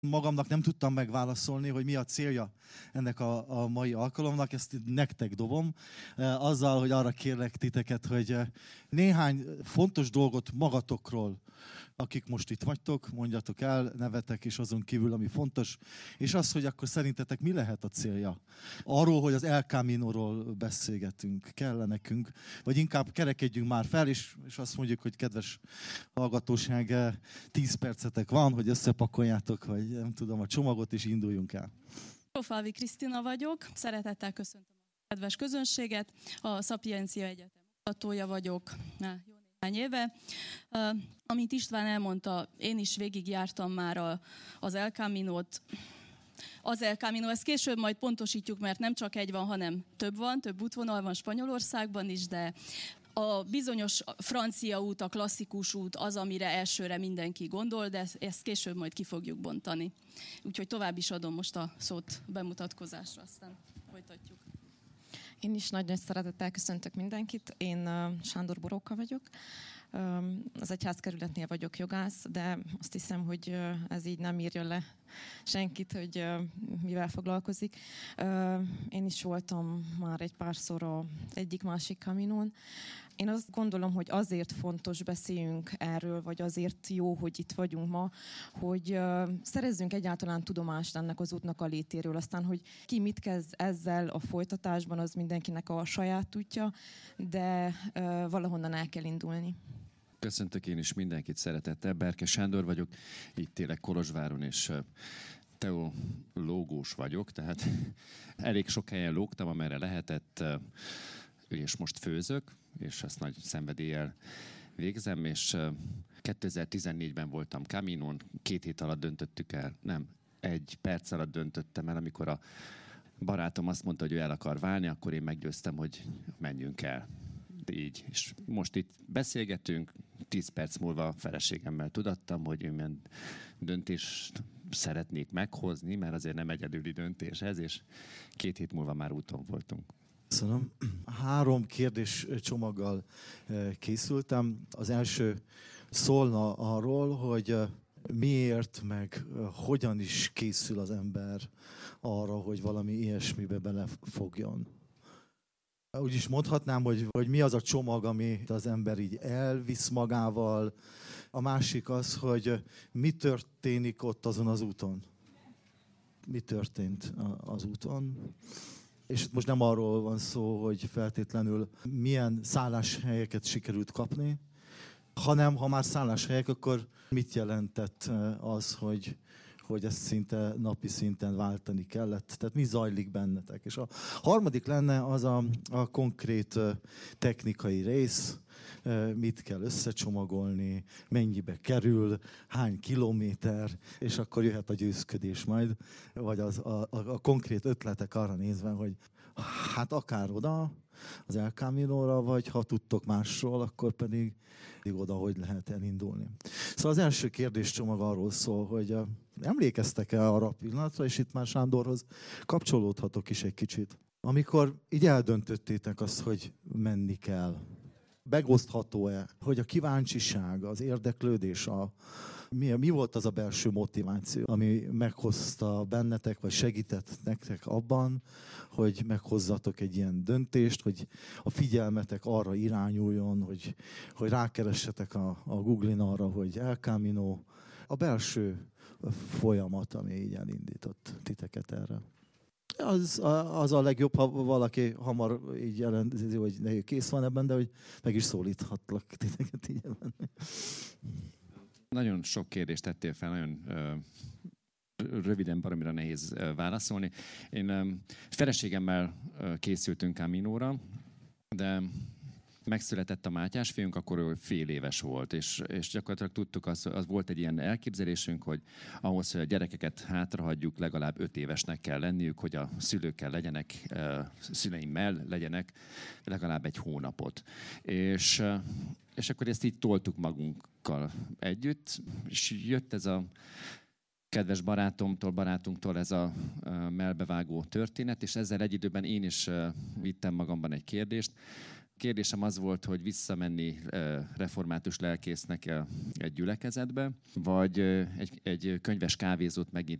Magamnak nem tudtam megválaszolni, hogy mi a célja ennek a mai alkalomnak, ezt nektek dobom, azzal, hogy arra kérlek titeket, hogy néhány fontos dolgot magatokról, akik most itt vagytok, mondjatok el, nevetek, és azon kívül, ami fontos, és az, hogy akkor szerintetek mi lehet a célja? Arról, hogy az El Camino-ról beszélgetünk, kell nekünk, vagy inkább kerekedjünk már fel, és azt mondjuk, hogy kedves hallgatóság, 10 percetek van, hogy összepakoljátok, vagy nem tudom, a csomagot, és induljunk el. Profalvi Krisztina vagyok, szeretettel köszöntöm a kedves közönséget, a Szapiencia Egyetem oktatója vagyok, jó néhány éve. Amint István elmondta, én is végigjártam már az El Caminót. Az El Camino, ezt később majd pontosítjuk, mert nem csak egy van, hanem több útvonal van Spanyolországban is, de a bizonyos francia út, a klasszikus út az, amire elsőre mindenki gondol, de ezt később majd ki fogjuk bontani. Úgyhogy tovább is adom most a szót bemutatkozásra, aztán folytatjuk. Én is nagy szeretettel köszöntök mindenkit. Én Sándor Boróka vagyok. Az egyházkerületnél vagyok jogász, de azt hiszem, hogy ez így nem írja le senkit, hogy mivel foglalkozik. Én is voltam már egy párszor egyik-másik Caminón. Én azt gondolom, hogy azért fontos beszéljünk erről, vagy azért jó, hogy itt vagyunk ma, hogy szerezzünk egyáltalán tudomást ennek az útnak a létéről. Aztán, hogy ki mit kezd ezzel a folytatásban, az mindenkinek a saját útja, de valahonnan el kell indulni. Köszöntök én is mindenkit szeretettel. Berke Sándor vagyok, itt élek Kolozsváron, és teológus vagyok, tehát elég sok helyen lógtam, amerre lehetett, és most főzök, és ezt nagy szenvedéllyel végzem, és 2014-ben voltam Caminón, 2 hét alatt döntöttük el, nem, 1 perc alatt döntöttem el, amikor a barátom azt mondta, hogy ő el akar válni, akkor én meggyőztem, hogy menjünk el. De így. És most itt beszélgetünk, 10 perc múlva a feleségemmel tudattam, hogy én milyen döntést szeretnék meghozni, mert azért nem egyedüli döntés ez, és 2 hét múlva már úton voltunk. Köszönöm. 3 kérdés csomaggal készültem. Az első szólna arról, hogy miért, meg hogyan is készül az ember arra, hogy valami ilyesmibe belefogjon. Úgy is mondhatnám, hogy mi az a csomag, amit az ember így elvisz magával. A másik az, hogy mi történik ott azon az úton. Mi történt az úton. És most nem arról van szó, hogy feltétlenül milyen szálláshelyeket sikerült kapni, hanem ha már szálláshelyek, akkor mit jelentett az, hogy ezt szinte napi szinten váltani kellett. Tehát mi zajlik bennetek. És a harmadik lenne az a konkrét technikai rész, mit kell összecsomagolni, mennyibe kerül, hány kilométer, és akkor jöhet a győzködés majd, vagy a konkrét ötletek arra nézve, hogy hát akár oda, az El Caminóra, vagy ha tudtok másról, akkor pedig oda, hogy lehet elindulni. Szóval az első kérdéscsomag arról szól, hogy emlékeztek-e arra a pillanatra, és itt már Sándorhoz kapcsolódhatok is egy kicsit. Amikor így eldöntöttétek azt, hogy menni kell, megosztható-e, hogy a kíváncsiság, az érdeklődés, mi volt az a belső motiváció, ami meghozta bennetek, vagy segített nektek abban, hogy meghozzatok egy ilyen döntést, hogy a figyelmetek arra irányuljon, hogy rákeressetek a Google-in arra, hogy El Camino, a belső folyamat, ami így elindított titeket erre. Az a legjobb, ha valaki hamar így jelenti, hogy kész van ebben, de hogy meg is szólíthatlak titeket így ebben. Nagyon sok kérdést tettél fel, nagyon röviden, baromira nehéz válaszolni. Én feleségemmel készültünk Caminóra, de megszületett a Mátyás fiunk, akkor ő fél éves volt, és gyakorlatilag tudtuk, az volt egy ilyen elképzelésünk, hogy ahhoz, hogy a gyerekeket hátrahagyjuk, legalább 5 évesnek kell lenniük, hogy a szülőkkel legyenek, szüleimmel legyenek legalább 1 hónapot. És akkor ezt így toltuk magunkkal együtt, és jött ez a kedves barátunktól ez a melbevágó történet, és ezzel egy időben én is vittem magamban egy kérdést. kérdésem az volt, hogy visszamenni református lelkésznek egy gyülekezetbe, vagy egy könyves kávézót megnyitni